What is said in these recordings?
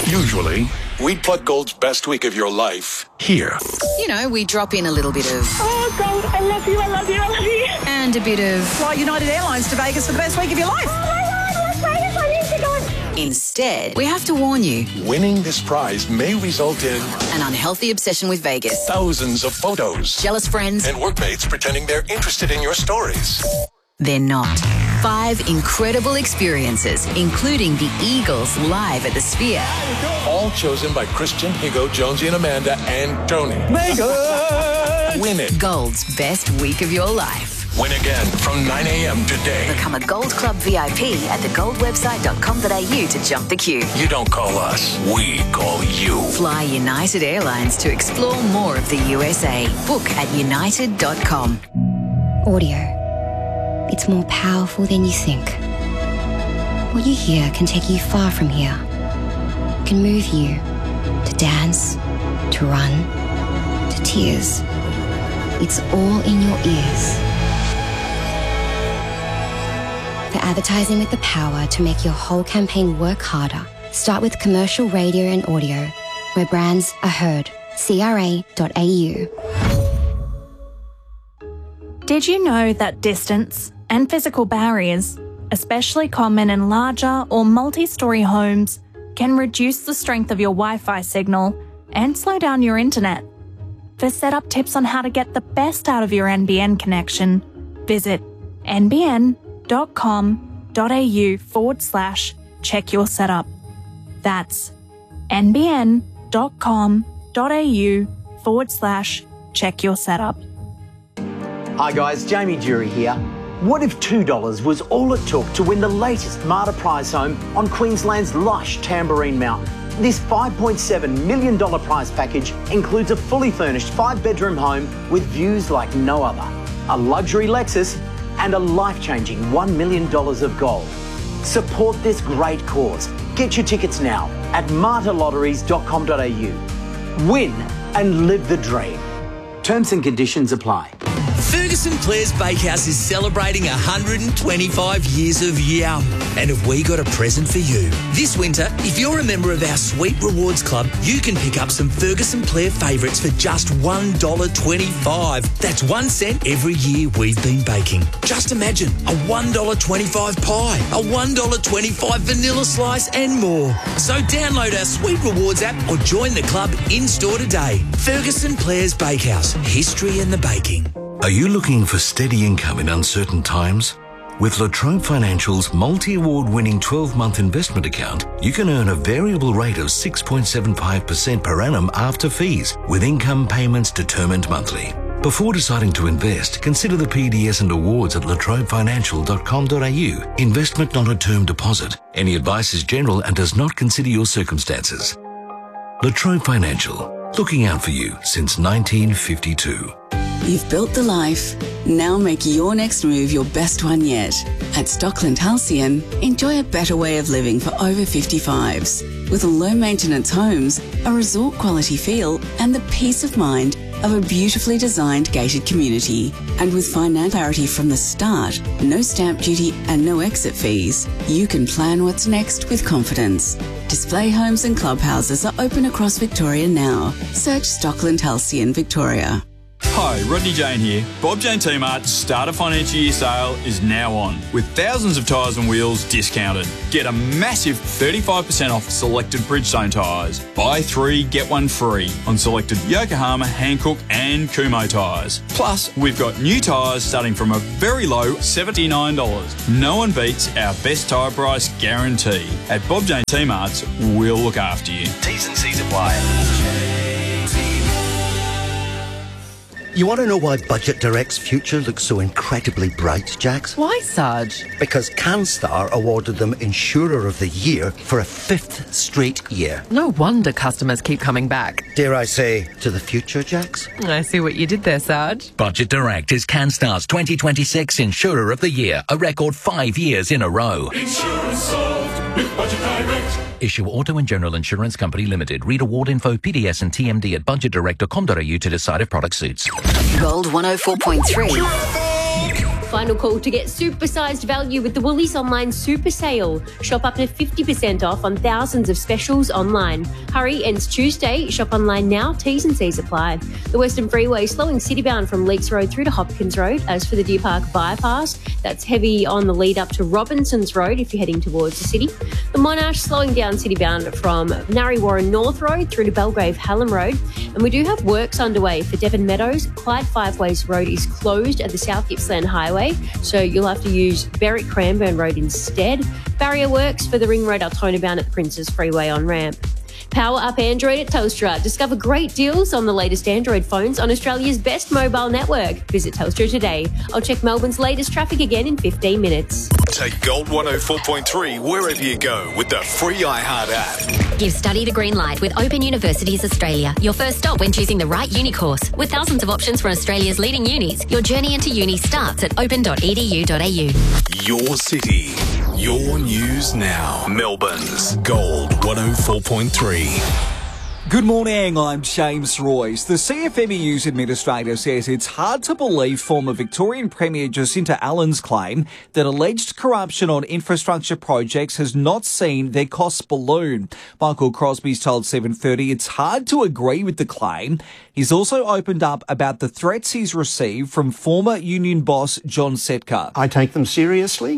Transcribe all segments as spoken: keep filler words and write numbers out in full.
Usually, we'd put Gold's best week of your life here. You know, we drop in a little bit of... Oh, Gold, I love you, I love you, I love you. And a bit of... Fly United Airlines to Vegas for the best week of your life. Oh, my God, Las Vegas, I need to go. Instead, we have to warn you. Winning this prize may result in... an unhealthy obsession with Vegas. thousands of photos. Jealous friends. And workmates pretending they're interested in your stories. They're not. Five incredible experiences, including the Eagles live at the Sphere. All chosen by Christian, Higo, Jonesy and Amanda and Tony. Vegas! Win it. Gold's best week of your life. Win again from nine a.m. today. Become a Gold Club V I P at the gold website dot com dot a u to jump the queue. You don't call us, we call you. Fly United Airlines to explore more of the U S A. Book at united dot com. Audio. It's more powerful than you think. What you hear can take you far from here. It can move you to dance, to run, to tears. It's all in your ears. For advertising with the power to make your whole campaign work harder, start with commercial radio and audio, where brands are heard. C R A dot A U. Did you know that distance and physical barriers, especially common in larger or multi-storey homes, can reduce the strength of your Wi-Fi signal and slow down your internet? For setup tips on how to get the best out of your N B N connection, visit n b n dot com dot a u forward slash check your setup. That's n b n dot com dot a u forward slash check your setup. Hi guys, Jamie Jury here. What if two dollars was all it took to win the latest Marta prize home on Queensland's lush Tamborine Mountain? This five point seven million dollars prize package includes a fully furnished five-bedroom home with views like no other, a luxury Lexus, and a life-changing one million dollars of gold. Support this great cause. Get your tickets now at marta lotteries dot com dot a u. Win and live the dream. Terms and conditions apply. Ferguson Clare's Bakehouse is celebrating one hundred twenty-five years of yum. And have we got a present for you? This winter, if you're a member of our Sweet Rewards Club, you can pick up some Ferguson Clare favourites for just one dollar twenty-five. That's one cent every year we've been baking. Just imagine a one dollar twenty-five pie, a one dollar twenty-five vanilla slice and more. So download our Sweet Rewards app or join the club in-store today. Ferguson Clare's Bakehouse. History in the baking. Are you looking for steady income in uncertain times? With La Trobe Financial's multi-award winning twelve-month investment account, you can earn a variable rate of six point seven five percent per annum after fees, with income payments determined monthly. Before deciding to invest, consider the P D S and awards at la trobe financial dot com dot a u. Investment not a term deposit. Any advice is general and does not consider your circumstances. La Trobe Financial, looking out for you since nineteen fifty-two. You've built the life. Now make your next move your best one yet. At Stockland Halcyon, enjoy a better way of living for over fifty-fives. With low-maintenance homes, a resort-quality feel, and the peace of mind of a beautifully designed gated community. And with finance clarity from the start, no stamp duty and no exit fees, you can plan what's next with confidence. Display homes and clubhouses are open across Victoria now. Search Stockland Halcyon Victoria. Hi, Rodney Jane here. Bob Jane T-Mart's Starter Financial Year sale is now on, with thousands of tyres and wheels discounted. Get a massive thirty-five percent off selected Bridgestone tyres. Buy three, get one free on selected Yokohama, Hankook and Kumho tyres. Plus, we've got new tyres starting from a very low seventy-nine dollars. No one beats our best tyre price guarantee. At Bob Jane T-Mart's, we'll look after you. T's and C's apply. You want to know why Budget Direct's future looks so incredibly bright, Jax? Why, Sarge? Because CanStar awarded them Insurer of the Year for a fifth straight year. No wonder customers keep coming back. Dare I say, to the future, Jax? I see what you did there, Sarge. Budget Direct is CanStar's twenty twenty-six Insurer of the Year, a record five years in a row. Insurance solved with Budget Direct. Issue Auto and General Insurance Company Limited. Read award info, P D S and T M D at budget direct dot com dot a u to decide if product suits. Gold one oh four point three. final call to get supersized value with the Woolies Online Super Sale. Shop up to fifty percent off on thousands of specials online. Hurry, ends Tuesday. Shop online now. T's and C's apply. The Western Freeway slowing citybound from Leakes Road through to Hopkins Road. As for the Deer Park bypass, that's heavy on the lead up to Robinsons Road if you're heading towards the city. The Monash slowing down citybound from Narre Warren North Road through to Belgrave Hallam Road. And we do have works underway for Devon Meadows. Clyde Five Ways Road is closed at the South Gippsland Highway, so you'll have to use Berwick Cranbourne Road instead. Barrier works for the Ring Road Altona bound at the Princes Freeway on ramp. Power up Android at Telstra. Discover great deals on the latest Android phones on Australia's best mobile network. Visit Telstra today. I'll check Melbourne's latest traffic again in fifteen minutes. Take Gold one oh four point three wherever you go with the free iHeart app. Give study the green light with Open Universities Australia. Your first stop when choosing the right uni course. With thousands of options from Australia's leading unis, your journey into uni starts at open dot e d u dot a u. Your city, your news now. Melbourne's Gold one oh four point three. Good morning, I'm James Royce. The C F M E U's administrator says it's hard to believe former Victorian Premier Jacinta Allen's claim that alleged corruption on infrastructure projects has not seen their costs balloon. Michael Crosby's told seven thirty it's hard to agree with the claim. He's also opened up about the threats he's received from former union boss John Setka. I take them seriously.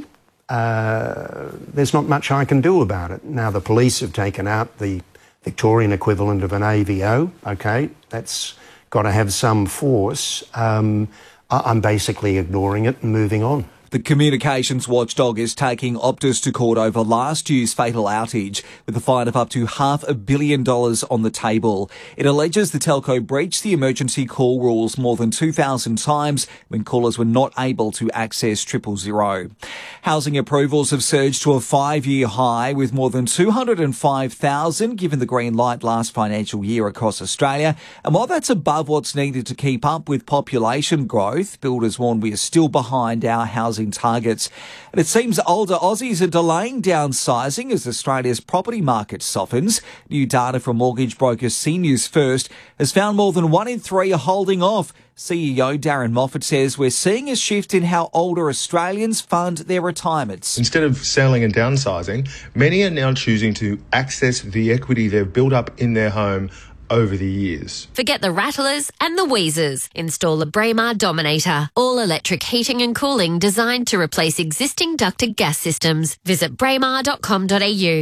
Uh, there's not much I can do about it. Now, the police have taken out the Victorian equivalent of an A V O, okay, that's got to have some force. Um, I'm basically ignoring it and moving on. The communications watchdog is taking Optus to court over last year's fatal outage with a fine of up to half a billion dollars on the table. It alleges the telco breached the emergency call rules more than two thousand times when callers were not able to access triple zero. Housing approvals have surged to a five-year high with more than two hundred five thousand given the green light last financial year across Australia. And while that's above what's needed to keep up with population growth, builders warn we are still behind our housing targets. And it seems older Aussies are delaying downsizing as Australia's property market softens. New data from mortgage broker Seniors First has found more than one in three are holding off. C E O Darren Moffat says we're seeing a shift in how older Australians fund their retirements. Instead of selling and downsizing, many are now choosing to access the equity they've built up in their home over the years. Forget the rattlers and the wheezers. Install the Braemar Dominator. All electric heating and cooling designed to replace existing ducted gas systems. Visit braemar dot com dot a u.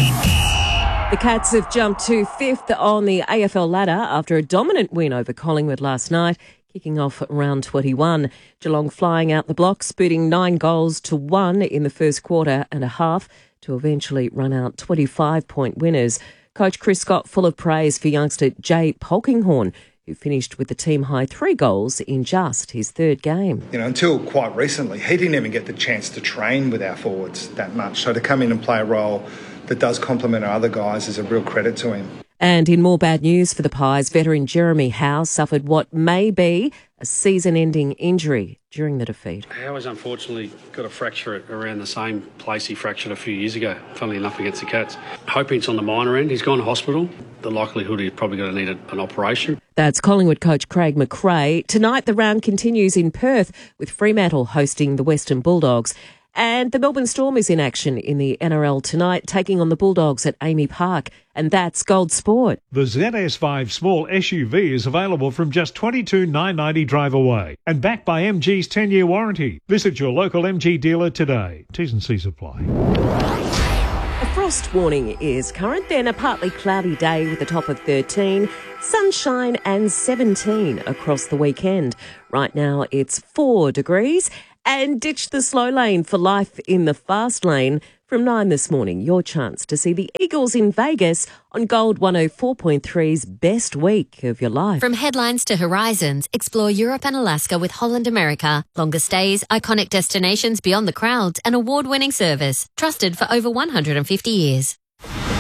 The Cats have jumped to fifth on the A F L ladder after a dominant win over Collingwood last night, kicking off at round twenty-one. Geelong flying out the blocks, booting nine goals to one in the first quarter and a half to eventually run out twenty-five point winners. Coach Chris Scott full of praise for youngster Jay Polkinghorne, who finished with the team-high three goals in just his third game. You know, until quite recently, he didn't even get the chance to train with our forwards that much. So to come in and play a role that does complement our other guys is a real credit to him. And in more bad news for the Pies, veteran Jeremy Howe suffered what may be a season-ending injury during the defeat. Howe has unfortunately got a fracture around the same place he fractured a few years ago, funnily enough against the Cats. Hoping it's on the minor end. He's gone to hospital. The likelihood he's probably going to need a, an operation. That's Collingwood coach Craig McRae. Tonight the round continues in Perth with Fremantle hosting the Western Bulldogs. And the Melbourne Storm is in action in the N R L tonight, taking on the Bulldogs at Amy Park. And that's Gold Sport. The Z S five small S U V is available from just twenty-two thousand nine hundred ninety drive away and backed by M G's ten-year warranty. Visit your local M G dealer today. T's and C's apply. A frost warning is current, then a partly cloudy day with a top of thirteen, sunshine and seventeen across the weekend. Right now it's four degrees. And ditch the slow lane for life in the fast lane. From nine this morning, your chance to see the Eagles in Vegas on Gold one oh four point three's best week of your life. From headlines to horizons, explore Europe and Alaska with Holland America. Longer stays, iconic destinations beyond the crowds, and award-winning service. Trusted for over one hundred fifty years.